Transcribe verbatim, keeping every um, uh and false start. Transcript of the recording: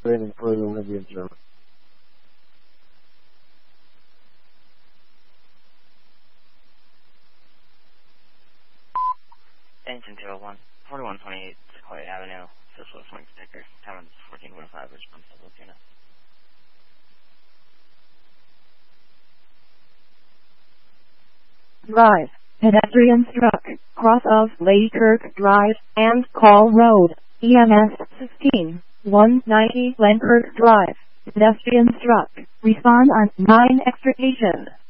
training for the Olympian service. Engine two oh one, forty-one twenty-eight Sequoia Avenue, Cicero Swing Sticker, Time fourteen twenty-five, Richmond, South Unit. Drive. Pedestrian struck, cross of Ladykirk Drive, and Call Road, E M S sixteen, one ninety Glenkirk Drive. Pedestrian struck. Respond on nine extrication.